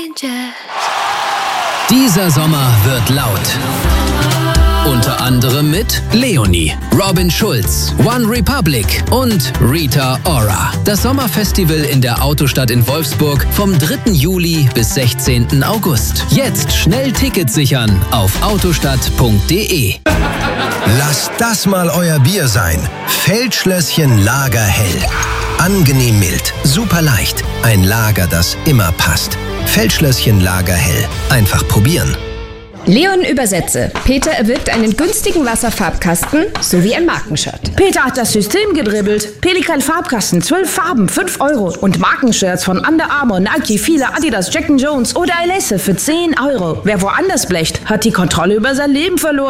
Dieser Sommer wird laut. Unter anderem mit Leonie, Robin Schulz, One Republic und Rita Ora. Das Sommerfestival in der Autostadt in Wolfsburg vom 3. Juli bis 16. August. Jetzt schnell Tickets sichern auf autostadt.de. Lasst das mal euer Bier sein. Feldschlösschen Lagerhell. Angenehm mild, super leicht. Ein Lager, das immer passt. Feldschlösschen Lagerhell. Einfach probieren. Leon übersetze. Peter erwirbt einen günstigen Wasserfarbkasten sowie ein Markenshirt. Peter hat das System gedribbelt. Pelikan Farbkasten, 12 Farben, 5 €. Und Markenshirts von Under Armour, Nike, Fila, Adidas, Jack & Jones oder Alesse für 10 €. Wer woanders blecht, hat die Kontrolle über sein Leben verloren.